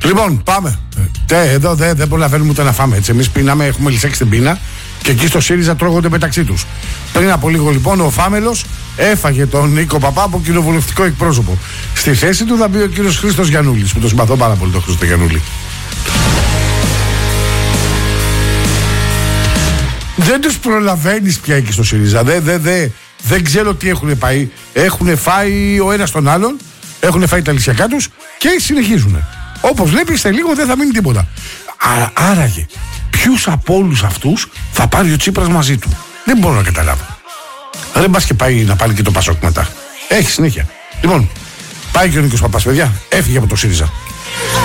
Λοιπόν, πάμε. Εδώ δεν προλαβαίνουμε ούτε να φάμε. Εμείς πίναμε, έχουμε λυσέξει την πείνα και εκεί στο ΣΥΡΙΖΑ τρώγονται μεταξύ τους. Πριν από λίγο λοιπόν ο Φάμελος έφαγε τον Νίκο Παπά από κοινοβουλευτικό εκπρόσωπο. Στη θέση του θα μπει ο κύριος Χρήστος Γιαννούλης, που τον συμπαθώ πάρα πολύ τον Χρήστο Γιαννούλη. Δεν τους προλαβαίνεις πια εκεί στο ΣΥΡΙΖΑ. Δεν ξέρω τι έχουν πάει. Έχουν φάει ο ένας τον άλλον, έχουν φάει τα λυσιακά τους και συνεχίζουν. Όπως βλέπεις, σε λίγο δεν θα μείνει τίποτα. Άραγε, ποιους από όλους αυτούς θα πάρει ο Τσίπρας μαζί του? Δεν μπορώ να καταλάβω. Δεν πας και πάει να πάρει και το Πασόκ μετά. Έχει συνέχεια. Λοιπόν, πάει και ο Νίκος Παπάς, παιδιά. Έφυγε από το ΣΥΡΙΖΑ.